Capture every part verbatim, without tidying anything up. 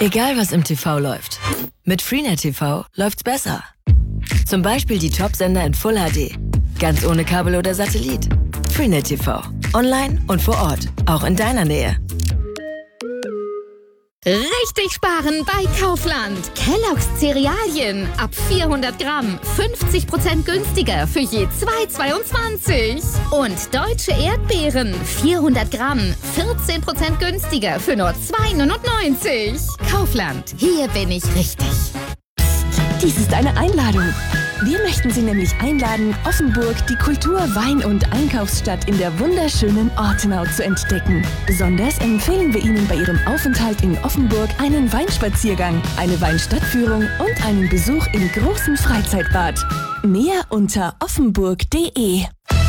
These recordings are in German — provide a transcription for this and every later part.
Egal was im T V läuft, mit Freenet T V läuft's besser. Zum Beispiel die Top-Sender in Full H D. Ganz ohne Kabel oder Satellit. Freenet T V. Online und vor Ort. Auch in deiner Nähe. Richtig sparen bei Kaufland. Kellogg's Cerealien. Ab vierhundert Gramm. fünfzig Prozent günstiger für je zwei Euro zweiundzwanzig. Und deutsche Erdbeeren. vierhundert Gramm. vierzehn Prozent günstiger für nur zwei Euro neunundneunzig. Kaufland. Hier bin ich richtig. Dies ist eine Einladung. Wir möchten Sie nämlich einladen, Offenburg, die Kultur-, Wein- und Einkaufsstadt in der wunderschönen Ortenau zu entdecken. Besonders empfehlen wir Ihnen bei Ihrem Aufenthalt in Offenburg einen Weinspaziergang, eine Weinstadtführung und einen Besuch im großen Freizeitbad. Mehr unter offenburg punkt de.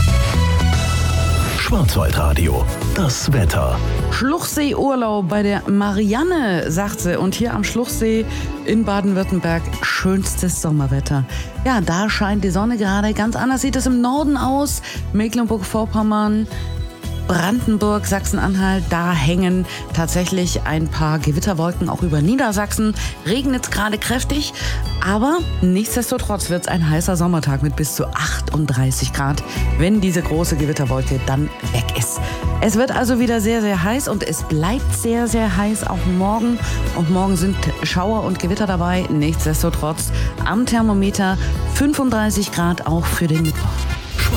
Schwarzwaldradio, das Wetter. Schluchsee-Urlaub bei der Marianne, sagt sie. Und hier am Schluchsee in Baden-Württemberg schönstes Sommerwetter. Ja, da scheint die Sonne gerade. Ganz anders sieht es im Norden aus. Mecklenburg-Vorpommern, Brandenburg, Sachsen-Anhalt, da hängen tatsächlich ein paar Gewitterwolken auch über Niedersachsen. Regnet es gerade kräftig, aber nichtsdestotrotz wird es ein heißer Sommertag mit bis zu achtunddreißig Grad, wenn diese große Gewitterwolke dann weg ist. Es wird also wieder sehr, sehr heiß und es bleibt sehr, sehr heiß auch morgen. Und morgen sind Schauer und Gewitter dabei. Nichtsdestotrotz am Thermometer fünfunddreißig Grad auch für den Mittwoch.